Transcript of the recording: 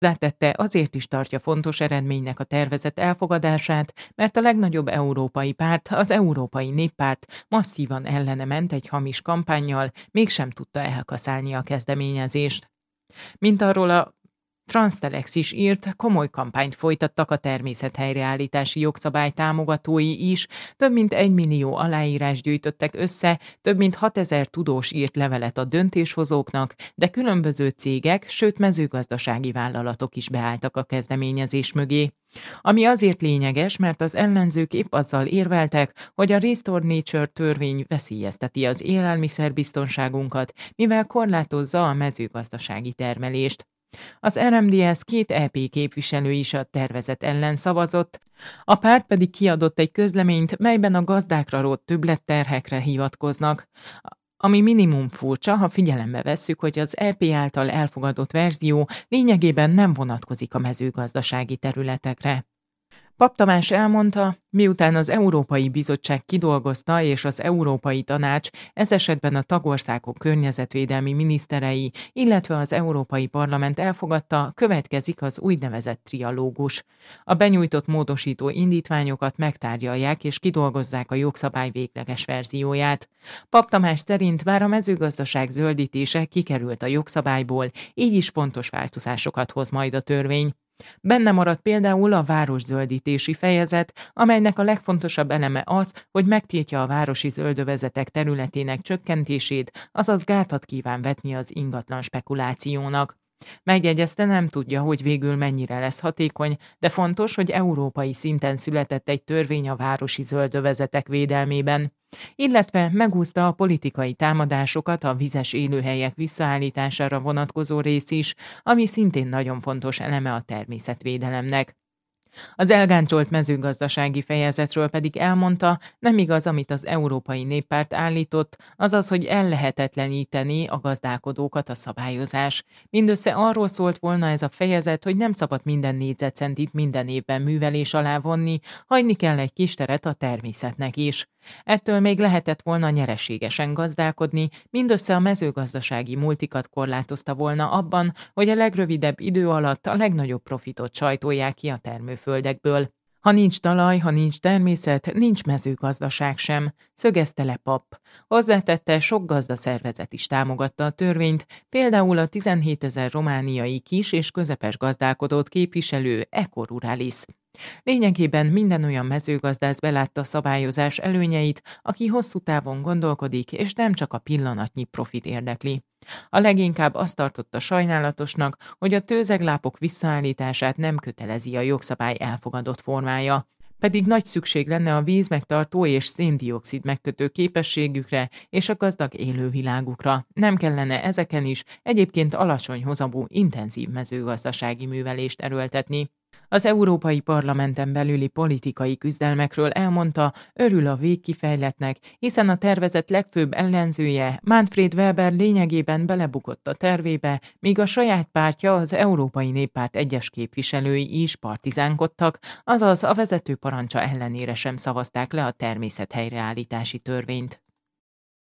Hozzátette, azért is tartja fontos eredménynek a tervezet elfogadását, mert a legnagyobb európai párt, az Európai Néppárt masszívan ellene ment egy hamis kampánnyal, mégsem tudta elkaszálni a kezdeményezést. Mint arról a Transtelex is írt, komoly kampányt folytattak a természethelyreállítási jogszabály támogatói is, több mint 1 millió aláírás gyűjtöttek össze, több mint 6000 tudós írt levelet a döntéshozóknak, de különböző cégek, sőt mezőgazdasági vállalatok is beálltak a kezdeményezés mögé. Ami azért lényeges, mert az ellenzők épp azzal érveltek, hogy a Restore Nature törvény veszélyezteti az élelmiszerbiztonságunkat, mivel korlátozza a mezőgazdasági termelést. Az RMDSZ 2 EP képviselő is a tervezet ellen szavazott, a párt pedig kiadott egy közleményt, melyben a gazdákra rótt többletterhekre hivatkoznak, ami minimum furcsa, ha figyelembe vesszük, hogy az EP által elfogadott verzió lényegében nem vonatkozik a mezőgazdasági területekre. Papp Tamás elmondta, miután az Európai Bizottság kidolgozta és az Európai Tanács, ez esetben a tagországok környezetvédelmi miniszterei, illetve az Európai Parlament elfogadta, következik az úgynevezett trialógus. A benyújtott módosító indítványokat megtárgyalják és kidolgozzák a jogszabály végleges verzióját. Papp Tamás szerint bár a mezőgazdaság zöldítése kikerült a jogszabályból, így is fontos változásokat hoz majd a törvény. Benne maradt például a városzöldítési fejezet, amelynek a legfontosabb eleme az, hogy megtiltja a városi zöldövezetek területének csökkentését, azaz gátat kíván vetni az ingatlan spekulációnak. Megjegyezte, nem tudja, hogy végül mennyire lesz hatékony, de fontos, hogy európai szinten született egy törvény a városi zöldövezetek védelmében. Illetve megúszta a politikai támadásokat a vizes élőhelyek visszaállítására vonatkozó rész is, ami szintén nagyon fontos eleme a természetvédelemnek. Az elgáncsolt mezőgazdasági fejezetről pedig elmondta, nem igaz, amit az Európai Néppárt állított, azaz, hogy ellehetetleníteni a gazdálkodókat a szabályozás. Mindössze arról szólt volna ez a fejezet, hogy nem szabad minden négyzetcentit minden évben művelés alá vonni, hagyni kell egy kis teret a természetnek is. Ettől még lehetett volna nyereségesen gazdálkodni, mindössze a mezőgazdasági multikat korlátozta volna abban, hogy a legrövidebb idő alatt a legnagyobb profitot sajtolják ki a termőföldekből. Ha nincs talaj, ha nincs természet, nincs mezőgazdaság sem, szögezte le Papp. Hozzátette, sok gazdaszervezet is támogatta a törvényt, például a 17 000 romániai kis- és közepes gazdálkodót képviselő Ecoruralis. Lényegében minden olyan mezőgazdász belátta a szabályozás előnyeit, aki hosszú távon gondolkodik, és nem csak a pillanatnyi profit érdekli. A leginkább azt tartotta sajnálatosnak, hogy a tőzeglápok visszaállítását nem kötelezi a jogszabály elfogadott formája, pedig nagy szükség lenne a vízmegtartó és szén-dioxid megkötő képességükre és a gazdag élővilágukra. Nem kellene ezeken is egyébként alacsony hozamú intenzív mezőgazdasági művelést erőltetni. Az Európai Parlamenten belüli politikai küzdelmekről elmondta, örül a végkifejletnek, hiszen a tervezet legfőbb ellenzője, Manfred Weber lényegében belebukott a tervébe, míg a saját pártja, az Európai Néppárt egyes képviselői is partizánkodtak, azaz a vezető parancsa ellenére sem szavazták le a természethelyreállítási törvényt.